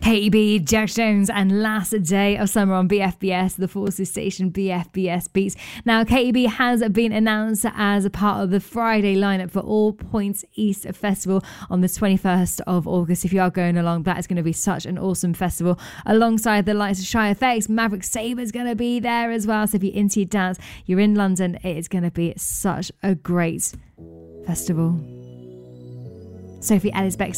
KEB, Jack Jones, and Last Day of Summer on BFBS, the Forces station BFBS Beats. Now, KEB has been announced as a part of the Friday lineup for All Points East Festival on the 21st of August. If you are going along, that is going to be such an awesome festival. Alongside the likes of Shy FX, Maverick Sabre is going to be there as well. So if you're into your dance, you're in London, it is going to be such a great festival. Sophie Ellis-Beck